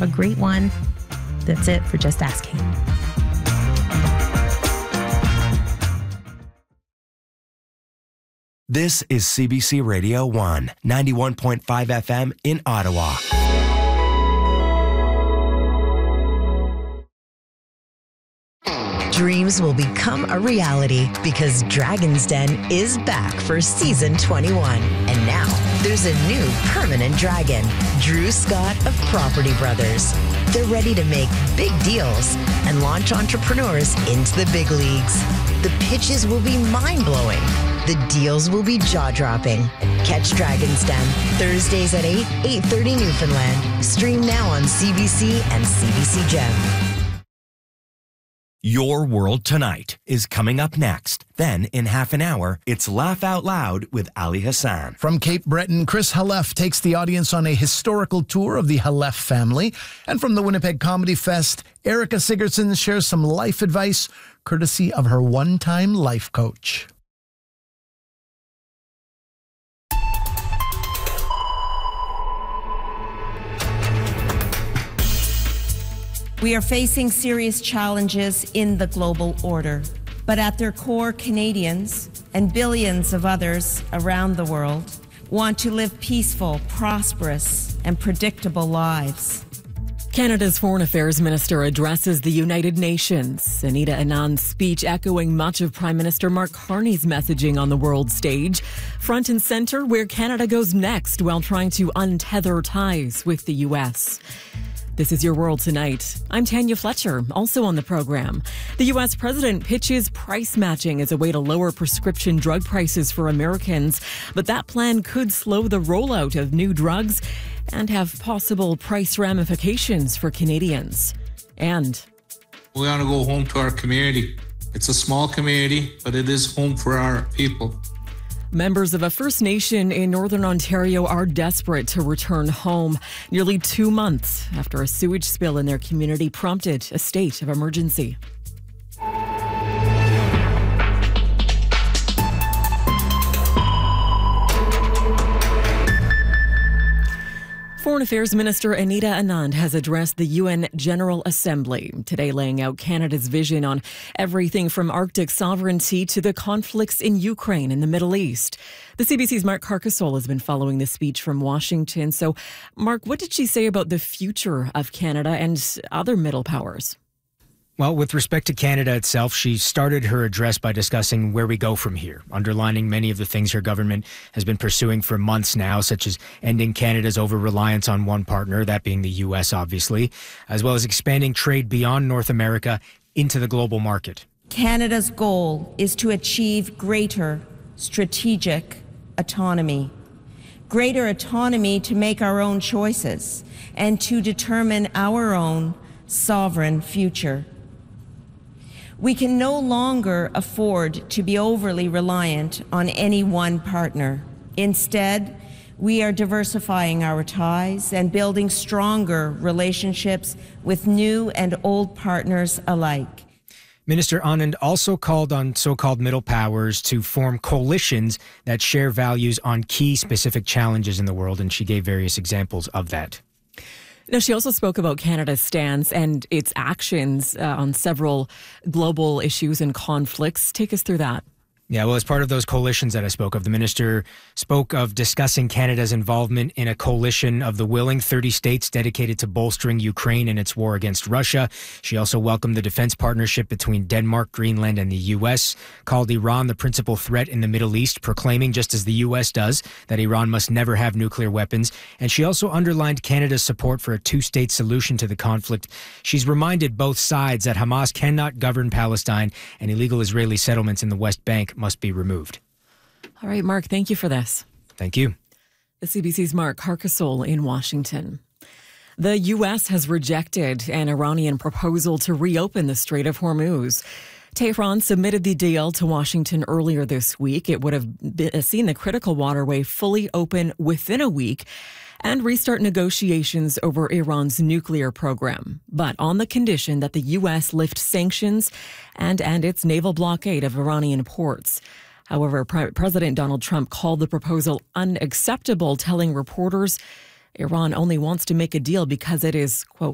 a great one. That's it for Just Asking. This is CBC Radio 1, 91.5 FM in Ottawa. Dreams will become a reality because Dragon's Den is back for season 21. And now there's a new permanent dragon, Drew Scott of Property Brothers. They're ready to make big deals and launch entrepreneurs into the big leagues. The pitches will be mind-blowing. The deals will be jaw-dropping. Catch Dragon's Den Thursdays at 8:30 Newfoundland. Stream now on CBC and CBC Gem. Your World Tonight is coming up next. Then, in half an hour, it's Laugh Out Loud with Ali Hassan. From Cape Breton, Chris Halef takes the audience on a historical tour of the Halef family. And from the Winnipeg Comedy Fest, Erica Sigurdsson shares some life advice, courtesy of her one-time life coach. We are facing serious challenges in the global order, but at their core, Canadians and billions of others around the world want to live peaceful, prosperous, and predictable lives. Canada's Foreign Affairs Minister addresses the United Nations. Anita Anand's speech echoing much of Prime Minister Mark Carney's messaging on the world stage. Front and center where Canada goes next while trying to untether ties with the U.S. This is Your World Tonight. I'm Tanya Fletcher, also on the program. The U.S. president pitches price matching as a way to lower prescription drug prices for Americans. But that plan could slow the rollout of new drugs and have possible price ramifications for Canadians. And we want to go home to our community. It's a small community, but it is home for our people. Members of a First Nation in Northern Ontario are desperate to return home nearly 2 months after a sewage spill in their community prompted a state of emergency. Foreign Affairs Minister Anita Anand has addressed the UN General Assembly, today laying out Canada's vision on everything from Arctic sovereignty to the conflicts in Ukraine and the Middle East. The CBC's Mark Carcassol has been following the speech from Washington. So, Mark, what did she say about the future of Canada and other middle powers? Well, with respect to Canada itself, she started her address by discussing where we go from here, underlining many of the things her government has been pursuing for months now, such as ending Canada's over-reliance on one partner, that being the U.S., obviously, as well as expanding trade beyond North America into the global market. Canada's goal is to achieve greater strategic autonomy. Greater autonomy to make our own choices and to determine our own sovereign future. We can no longer afford to be overly reliant on any one partner. Instead, we are diversifying our ties and building stronger relationships with new and old partners alike. Minister Anand also called on so-called middle powers to form coalitions that share values on key specific challenges in the world, and she gave various examples of that. Now, she also spoke about Canada's stance and its actions on several global issues and conflicts. Take us through that. Yeah, well, as part of those coalitions that I spoke of, the minister spoke of discussing Canada's involvement in a coalition of the willing 30 states dedicated to bolstering Ukraine in its war against Russia. She also welcomed the defense partnership between Denmark, Greenland, and the U.S., called Iran the principal threat in the Middle East, proclaiming, just as the U.S. does, that Iran must never have nuclear weapons. And she also underlined Canada's support for a two-state solution to the conflict. She's reminded both sides that Hamas cannot govern Palestine and illegal Israeli settlements in the West Bank must be removed. All right, Mark, thank you for this. Thank you. The CBC's Mark Carcassol in Washington. The U.S. has rejected an Iranian proposal to reopen the Strait of Hormuz. Tehran submitted the deal to Washington earlier this week. It would have seen the critical waterway fully open within a week and restart negotiations over Iran's nuclear program, but on the condition that the U.S. lift sanctions and end its naval blockade of Iranian ports. However, President Donald Trump called the proposal unacceptable, telling reporters Iran only wants to make a deal because it is, quote,